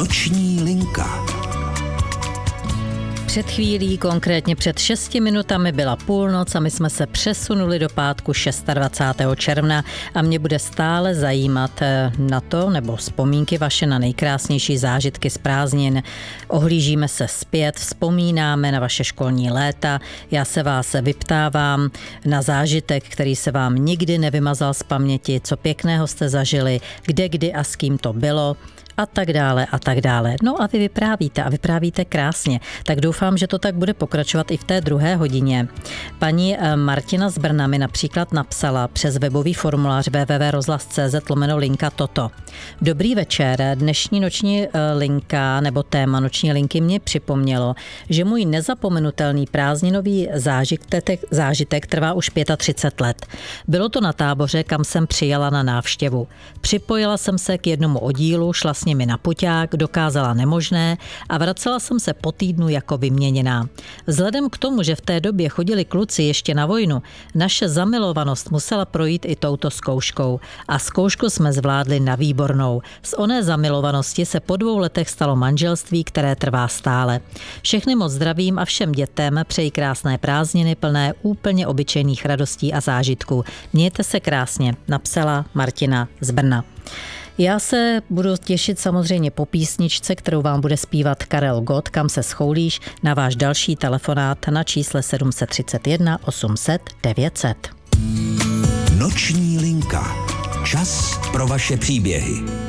Noční linka. Před chvílí, konkrétně před 6 minutami byla půlnoc a my jsme se přesunuli do pátku 26. června a mě bude stále zajímat na to, nebo vzpomínky vaše na nejkrásnější zážitky z prázdnin. Ohlížíme se zpět, vzpomínáme na vaše školní léta, já se vás vyptávám na zážitek, který se vám nikdy nevymazal z paměti, co pěkného jste zažili, kde, kdy a s kým to bylo, a tak dále a tak dále. No a vy vyprávíte krásně. Tak doufám, že to tak bude pokračovat i v té druhé hodině. Paní Martina z Brna mi například napsala přes webový formulář www.rozhlas.cz/linka toto. Dobrý večer, dnešní noční linka nebo téma noční linky mě připomnělo, že můj nezapomenutelný prázdninový zážitek trvá už 35 let. Bylo to na táboře, kam jsem přijela na návštěvu. Připojila jsem se k jednomu oddílu, šla s nimi na puťák, dokázala nemožné a vracela jsem se po týdnu jako vyměněná. Vzhledem k tomu, že v té době chodili kluci ještě na vojnu, naše zamilovanost musela projít i touto zkouškou a zkoušku jsme zvládli na výbornou. Z oné zamilovanosti se po 2 letech stalo manželství, které trvá stále. Všechny moc zdravím a všem dětem přeji krásné prázdniny plné úplně obyčejných radostí a zážitků. Mějte se krásně, napsala Martina z Brna. Já se budu těšit samozřejmě po písničce, kterou vám bude zpívat Karel Gott, Kam se schoulíš, na váš další telefonát na čísle 731 800 900. Noční linka. Čas pro vaše příběhy.